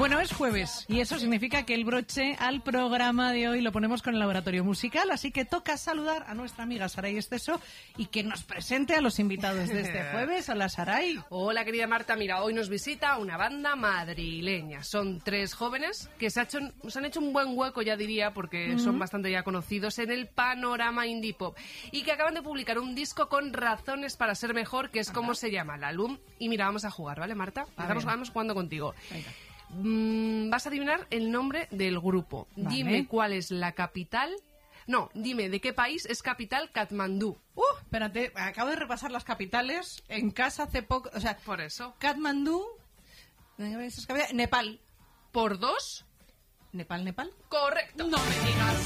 Bueno, es jueves y eso significa que el broche al programa de hoy lo ponemos con el laboratorio musical, así que toca saludar a nuestra amiga Saray Esteso y que nos presente a los invitados de este jueves. Hola, Saray. Hola, querida Marta. Mira, hoy nos visita una banda madrileña. Son 3 jóvenes que se han hecho un buen hueco, ya diría, porque son bastante ya conocidos en el panorama indie pop y que acaban de publicar un disco con razones para ser mejor, que es como se llama el álbum. Y mira, vamos a jugar, ¿vale, Marta? Vamos jugando contigo. Venga. Vas a adivinar el nombre del grupo. Vale. Dime cuál es la capital. No, dime de qué país es capital Katmandú. Espérate, acabo de repasar las capitales en casa hace poco. O sea, por eso. Katmandú, Nepal. ¿Por 2? ¿Nepal? Correcto. No me digas.